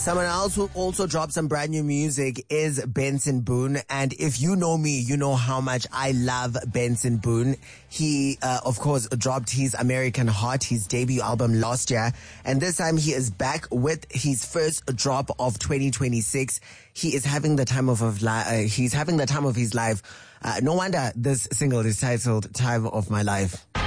Someone else who also dropped some brand new music is Benson Boone. And if you know me, you know how much I love Benson Boone. He, of course, dropped his American Heart, his debut album last year. And this time he is back with his first drop of 2026. He is having the time of he's having the time of his life. No wonder this single is titled Time of My Life.